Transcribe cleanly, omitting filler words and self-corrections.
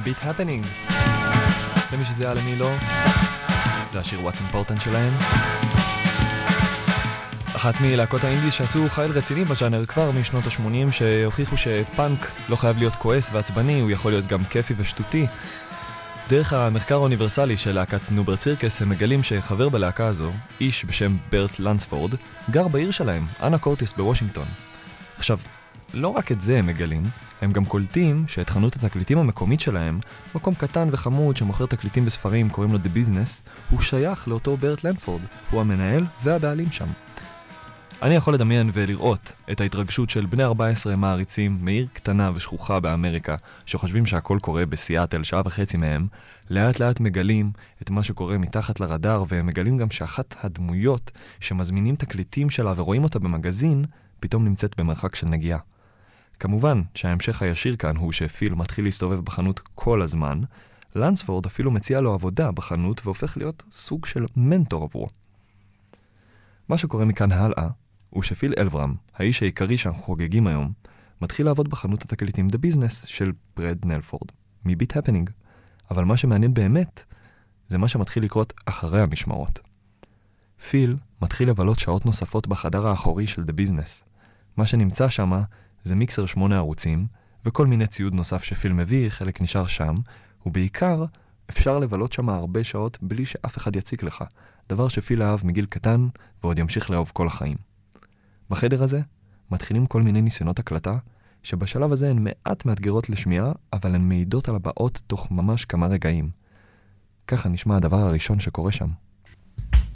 Beat Happening. למי שזה היה למי לא, זה השיר What's Important שלהם. אחת מלהקות האינדי שעשו חייל רציני בז'אנר כבר משנות ה-80, שהוכיחו שפאנק לא חייב להיות כועס ועצבני, הוא יכול להיות גם כיפי ושטותי. דרך המחקר האוניברסלי של להקת נובר צירקס הם מגלים שחבר בלהקה הזו, איש בשם ברט לנספורד, גר בעיר שלהם, אנה קורטיס בוושינגטון. עכשיו, לא רק את זה הם מגלים, הם גם קולטים שאת חנות התקליטים המקומית שלהם, מקום קטן וחמוד שמוכר תקליטים וספרים, קוראים לו The Business, הוא שייך לאותו ברט לנספורד, הוא המנהל והבעלים שם. אני יכול לדמיין ולראות את ההתרגשות של בני 14 מעריצים מעיר קטנה ושכוחה באמריקה, שחושבים שהכל קורה בסיאטל, שעה וחצי מהם, לאט לאט מגלים את מה שקורה מתחת לרדאר, והם מגלים גם שאחת הדמויות שמזמינים תקליטים שלה ורואים אותה במגזין, פתאום נמצאת במרחק של נגיעה. כמובן שההמשך הישיר כאן הוא שפיל מתחיל להסתובב בחנות כל הזמן, לנספורד אפילו מציע לו עבודה בחנות והופך להיות סוג של מנטור עבורו. מה שקורה מכאן הלאה הוא שפיל אלברם, האיש העיקרי שאנחנו חוגגים היום, מתחיל לעבוד בחנות התקליטים The Business של ברד נלפורד, מ-Beat Happening. אבל מה שמעניין באמת, זה מה שמתחיל לקרות אחרי המשמרות. פיל מתחיל לבלות שעות נוספות בחדר האחורי של The Business. מה שנמצא שם זה מיקסר 8 ערוצים, וכל מיני ציוד נוסף שפיל מביא, חלק נשאר שם, ובעיקר אפשר לבלות שם הרבה שעות בלי שאף אחד יציק לך, דבר שפיל אהב מגיל קטן ועוד ימשיך לאהוב כל החיים. בחדר הזה מתחילים כל מיני ניסיונות הקלטה, שבשלב הזה הן מעט מאתגרות לשמיעה, אבל הן מעידות על הבאות תוך ממש כמה רגעים. ככה נשמע הדבר הראשון שקורה שם.